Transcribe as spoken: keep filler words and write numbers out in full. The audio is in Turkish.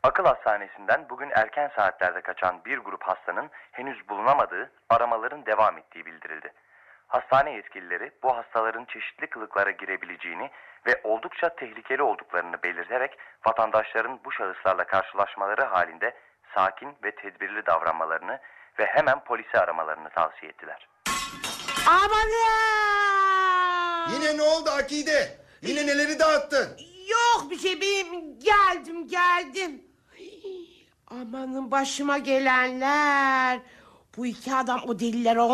Akıl hastanesinden bugün erken saatlerde kaçan bir grup hastanın henüz bulunamadığı, aramaların devam ettiği bildirildi. Hastane yetkilileri bu hastaların çeşitli kılıklara girebileceğini ve oldukça tehlikeli olduklarını belirterek vatandaşların bu şahıslarla karşılaşmaları halinde sakin ve tedbirli davranmalarını ve hemen polisi aramalarını tavsiye ettiler. Amanın! Yine ne oldu Akide? Yine neleri dağıttın? Yok bir şey, benim geldim geldim. Amanın başıma gelenler. Bu iki adam o deliler